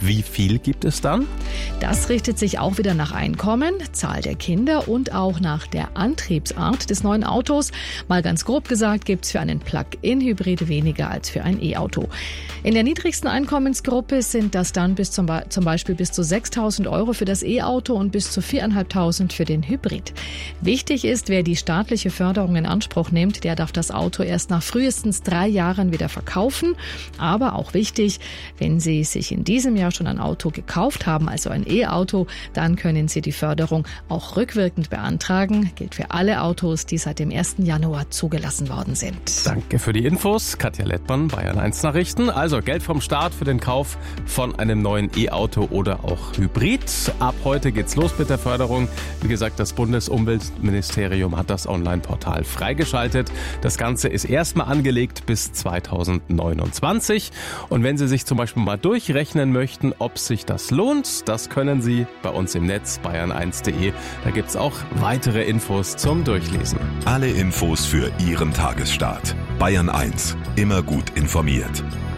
Wie viel gibt es dann? Das richtet sich auch wieder nach Einkommen, Zahl der Kinder und auch nach der Antriebsart des neuen Autos. Mal ganz grob gesagt, gibt es für einen Plug-in-Hybrid weniger als für ein E-Auto. In der niedrigsten Einkommensgruppe sind das dann zum Beispiel bis zu 6.000 € für das E-Auto und bis zu 4.500 für den Hybrid. Wichtig ist, wer die staatliche Förderung in Anspruch nimmt, der darf das Auto erst nach frühestens 3 Jahren wieder verkaufen. Aber auch wichtig, wenn Sie sich in diesem Jahr schon ein Auto gekauft haben, also ein E-Auto, dann können Sie die Förderung auch rückwirkend beantragen. Gilt für alle Autos, die seit dem 1. Januar zugelassen worden sind. Danke für die Infos. Katja Lettmann, Bayern 1 Nachrichten. Also Geld vom Staat für den Kauf von einem neuen E-Auto oder auch Hybrid. Ab heute geht's los mit der Förderung. Wie gesagt, das Bundesumweltministerium hat das Online-Portal freigeschaltet. Das Ganze ist erstmal angelegt bis 2029. Und wenn Sie sich zum Beispiel mal durchrechnen möchten, ob sich das lohnt, das können Sie bei uns im Netz bayern1.de. Da gibt's auch weitere Infos zum Durchlesen. Alle Infos für Ihren Tagesstart. Bayern 1, immer gut informiert.